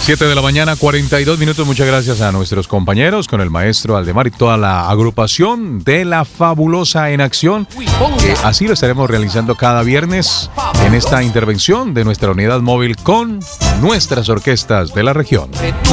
7 de la mañana, 42 minutos. Muchas gracias a nuestros compañeros, con el maestro Aldemar y toda la agrupación de La Fabulosa en Acción. Así lo estaremos realizando cada viernes en esta intervención de nuestra unidad móvil con nuestras orquestas de la región.